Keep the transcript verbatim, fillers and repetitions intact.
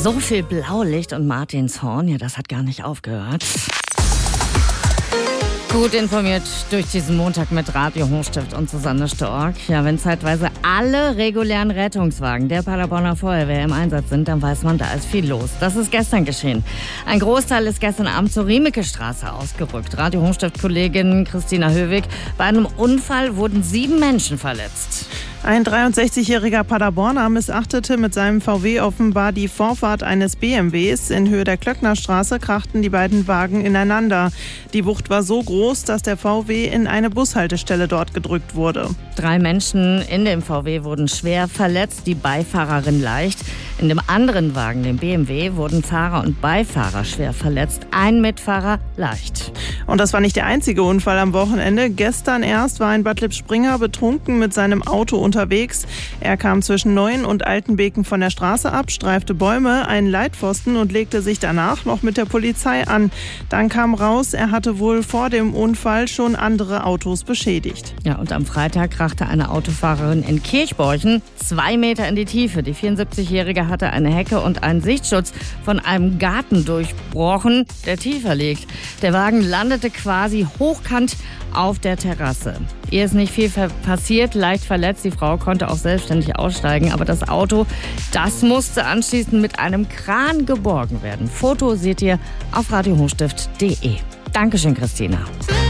So viel Blaulicht und Martinshorn, ja, das hat gar nicht aufgehört. Gut informiert durch diesen Montag mit Radio Hochstift und Susanne Stork. Ja, wenn zeitweise alle regulären Rettungswagen der Paderborner Feuerwehr im Einsatz sind, dann weiß man, da ist viel los. Das ist gestern geschehen. Ein Großteil ist gestern Abend zur Riemeke-Straße ausgerückt. Radio Hochstift-Kollegin Christina Höwig: Bei einem Unfall wurden sieben Menschen verletzt. Ein dreiundsechzigjähriger Paderborner missachtete mit seinem V W offenbar die Vorfahrt eines B M Ws. In Höhe der Klöcknerstraße krachten die beiden Wagen ineinander. Die Wucht war so groß, dass der V W in eine Bushaltestelle dort gedrückt wurde. Drei Menschen in dem V W wurden schwer verletzt, die Beifahrerin leicht. In dem anderen Wagen, dem B M W, wurden Fahrer und Beifahrer schwer verletzt, ein Mitfahrer leicht. Und das war nicht der einzige Unfall am Wochenende. Gestern erst war ein Bad Lippspringe betrunken mit seinem Auto unterwegs. Er kam zwischen Neuen und Altenbeken von der Straße ab, streifte Bäume, einen Leitpfosten und legte sich danach noch mit der Polizei an. Dann kam raus, er hatte wohl vor dem Unfall schon andere Autos beschädigt. Ja, und am Freitag krachte eine Autofahrerin in Kirchborchen zwei Meter in die Tiefe. Die vierundsiebzigjährige hatte eine Hecke und einen Sichtschutz von einem Garten durchbrochen, der tiefer liegt. Der Wagen landete quasi hochkant auf der Terrasse. Ihr ist nicht viel passiert, leicht verletzt. Die Frau konnte auch selbstständig aussteigen, aber das Auto, das musste anschließend mit einem Kran geborgen werden. Foto seht ihr auf radio hochstift punkt de. Dankeschön, Christina.